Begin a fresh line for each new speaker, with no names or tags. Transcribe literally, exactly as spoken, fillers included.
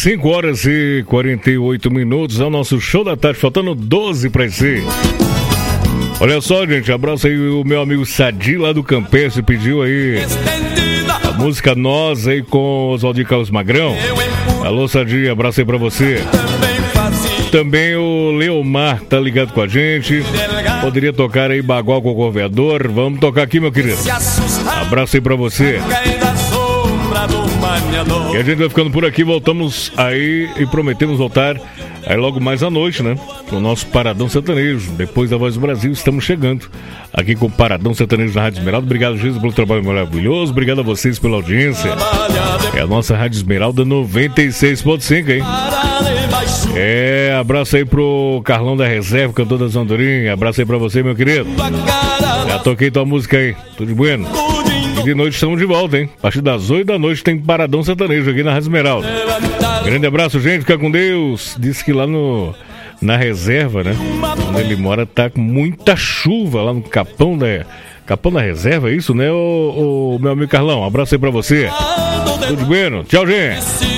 cinco horas e quarenta e oito minutos. É o nosso show da tarde, faltando doze para ser. Olha só, gente, abraço aí o meu amigo Sadi lá do Campestre, pediu aí a música Nós aí com Oswaldir Carlos Magrão. Alô, Sadi, abraço aí pra você. Também o Leomar tá ligado com a gente. Poderia tocar aí Bagual com o Corvedor. Vamos tocar aqui, meu querido. Abraço aí pra você. E a gente vai ficando por aqui. Voltamos aí e prometemos voltar aí logo mais à noite, né? Com o nosso Paradão Sertanejo. Depois da Voz do Brasil, estamos chegando aqui com o Paradão Sertanejo na Rádio Esmeralda. Obrigado, Jesus, pelo trabalho maravilhoso. Obrigado a vocês pela audiência. É a nossa Rádio Esmeralda noventa e seis ponto cinco, hein? É, abraço aí pro Carlão da Reserva, cantor da Zandorinha. Abraço aí pra você, meu querido. Já toquei tua música aí, tudo de bueno. E de noite estamos de volta, hein? A partir das oito da noite tem Paradão Sertanejo aqui na Rádio Esmeralda. Grande abraço, gente, fica com Deus. Diz que lá no, na reserva, né? Onde ele mora, tá com muita chuva lá no Capão da, Capão da Reserva, é isso, né, o, o meu amigo Carlão? Abraço aí pra você. Tudo de bueno. Tchau, gente.